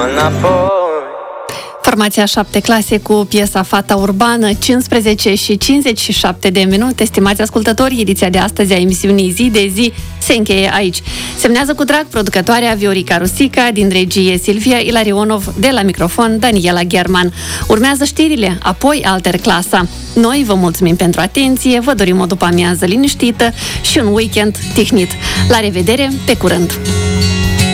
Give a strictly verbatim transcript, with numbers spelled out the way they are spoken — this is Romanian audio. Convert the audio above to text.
Formația șapte clase cu piesa Fata Urbană, cincisprezece și cincizeci și șapte de minute. Stimați ascultători, ediția de astăzi a emisiunii Zi de Zi se încheie aici. Semnează cu drag producătoarea Viorica Rusica, din regie Silvia Ilarionov, de la microfon Daniela German. Urmează știrile, apoi Alter Clasa. Noi vă mulțumim pentru atenție, vă dorim o după-amiază liniștită și un weekend tihnit. La revedere, pe curând!